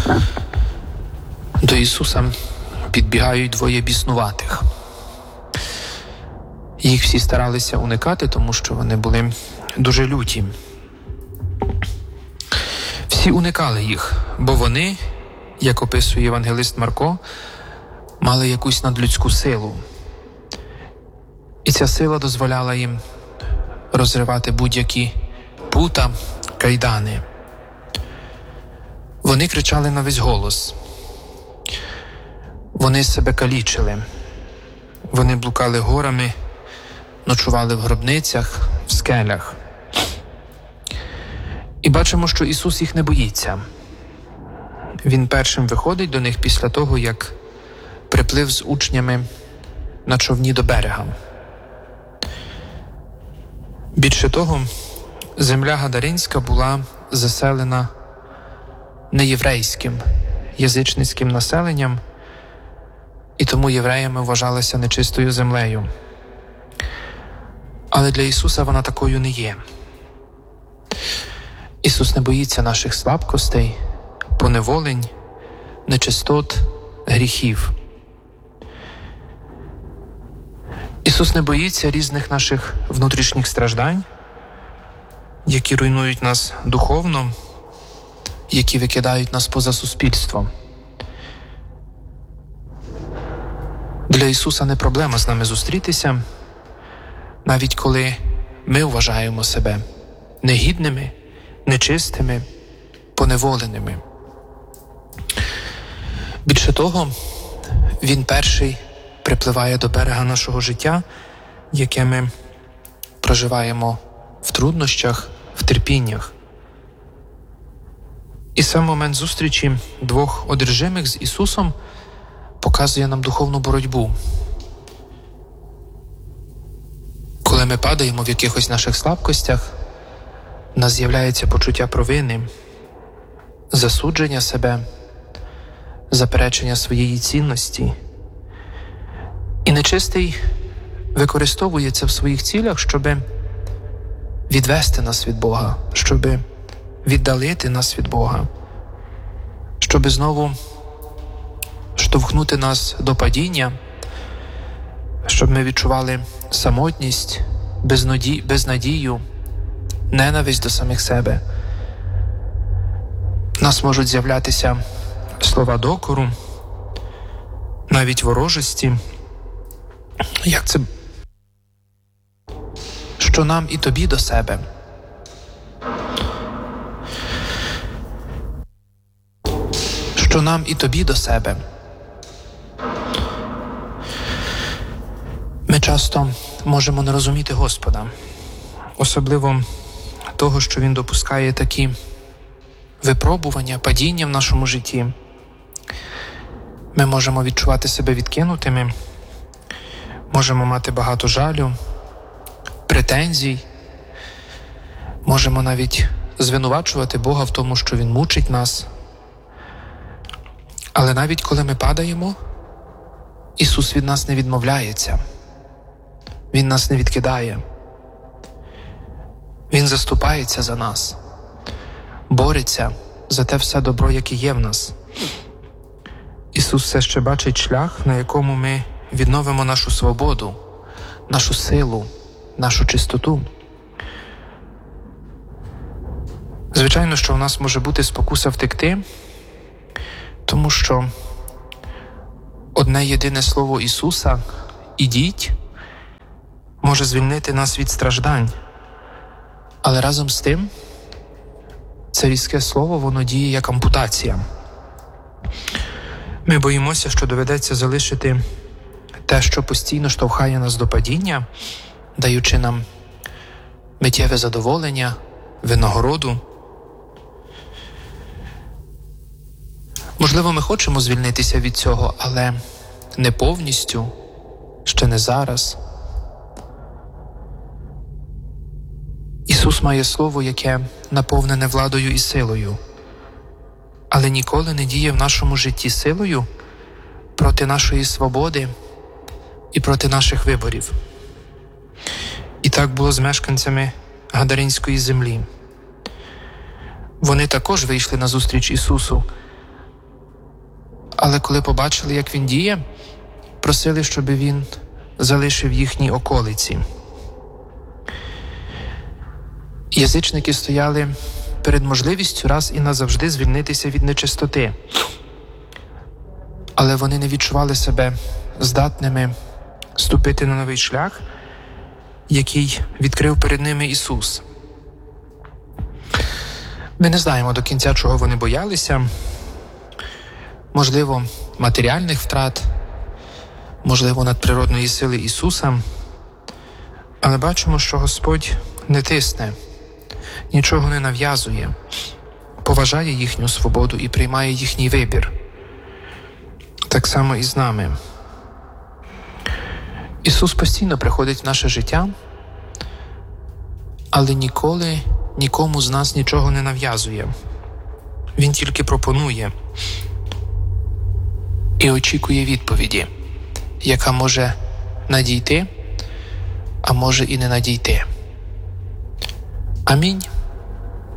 До Ісуса підбігають двоє біснуватих. Їх всі старалися уникати, тому що вони були дуже люті. Всі уникали їх, бо вони, як описує євангелист Марко, мали якусь надлюдську силу. І ця сила дозволяла їм розривати будь-які пута, кайдани. Вони кричали на весь голос. Вони себе калічили. Вони блукали горами, ночували в гробницях, в скелях. І бачимо, що Ісус їх не боїться. Він першим виходить до них після того, як приплив з учнями на човні до берега. Більше того, земля Гадаринська була заселена неєврейським, язичницьким населенням, і тому євреями вважалася нечистою землею. Але для Ісуса вона такою не є. Ісус не боїться наших слабкостей, поневолень, нечистот, гріхів. Ісус не боїться різних наших внутрішніх страждань, які руйнують нас духовно, які викидають нас поза суспільством. Для Ісуса не проблема з нами зустрітися, навіть коли ми вважаємо себе негідними, нечистими, поневоленими. Більше того, Він перший припливає до берега нашого життя, яке ми проживаємо в труднощах, в терпіннях. І сам момент зустрічі двох одержимих з Ісусом показує нам духовну боротьбу. Коли ми падаємо в якихось наших слабкостях, в нас з'являється почуття провини, засудження себе, заперечення своєї цінності. І нечистий використовує це в своїх цілях, щоб відвести нас від Бога, щоб віддалити нас від Бога, щоб знову штовхнути нас до падіння, щоб ми відчували самотність, безнадію, ненависть до самих себе. В нас можуть з'являтися слова докору, навіть ворожості. Як це? Що нам і тобі до себе. Що нам і тобі до себе. Ми часто можемо не розуміти Господа, особливо того, що Він допускає такі випробування, падіння в нашому житті. Ми можемо відчувати себе відкинутими, можемо мати багато жалю, претензій, можемо навіть звинувачувати Бога в тому, що Він мучить нас. Але навіть коли ми падаємо, Ісус від нас не відмовляється. Він нас не відкидає. Він заступається за нас, бореться за те все добро, яке є в нас. Ісус все ще бачить шлях, на якому ми відновимо нашу свободу, нашу силу, нашу чистоту. Звичайно, що в нас може бути спокуса втекти, тому що одне єдине слово Ісуса «ідіть» може звільнити нас від страждань. Але разом з тим, це різке слово, воно діє як ампутація. Ми боїмося, що доведеться залишити те, що постійно штовхає нас до падіння, даючи нам миттєве задоволення, винагороду. Можливо, ми хочемо звільнитися від цього, але не повністю, ще не зараз. Ісус має слово, яке наповнене владою і силою, але ніколи не діє в нашому житті силою проти нашої свободи і проти наших виборів. І так було з мешканцями Гадаринської землі. Вони також вийшли на зустріч Ісусу, але коли побачили, як він діє, просили, щоб він залишив їхній околиці. Язичники стояли перед можливістю раз і назавжди звільнитися від нечистоти. Але вони не відчували себе здатними ступити на новий шлях, який відкрив перед ними Ісус. Ми не знаємо до кінця, чого вони боялися. Можливо, матеріальних втрат, можливо, надприродної сили Ісуса. Але бачимо, що Господь не тисне, нічого не нав'язує, поважає їхню свободу і приймає їхній вибір. Так само і з нами. Ісус постійно приходить в наше життя, але ніколи нікому з нас нічого не нав'язує. Він тільки пропонує і очікує відповіді, яка може надійти, а може і не надійти. Амінь.